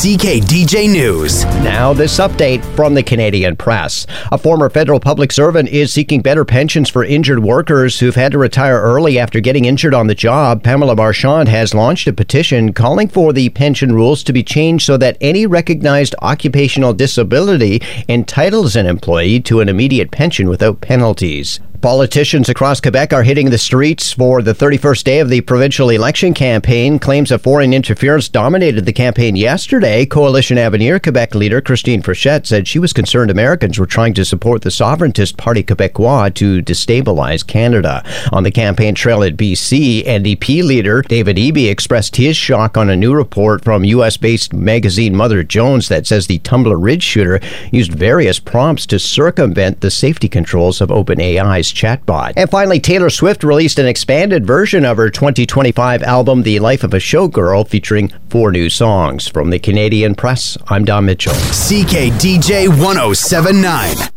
CKDJ News. Now this update from the Canadian Press. A former federal public servant is seeking better pensions for injured workers who've had to retire early after getting injured on the job. Pamela Marchand has launched a petition calling for the pension rules to be changed so that any recognized occupational disability entitles an employee to an immediate pension without penalties. Politicians across Quebec are hitting the streets for the 31st day of the provincial election campaign. Claims of foreign interference dominated the campaign yesterday. Coalition Avenir Quebec leader Christine Frechette said she was concerned Americans were trying to support the sovereigntist Parti Québécois to destabilize Canada. On the campaign trail at BC, NDP leader David Eby expressed his shock on a new report from U.S.-based magazine Mother Jones that says the Tumbler Ridge shooter used various prompts to circumvent the safety controls of OpenAI's chatbot. And finally, Taylor Swift released an expanded version of her 2025 album, The Life of a Showgirl, featuring 4 new songs. From the Canadian Press, I'm Don Mitchell. CKDJ 1079.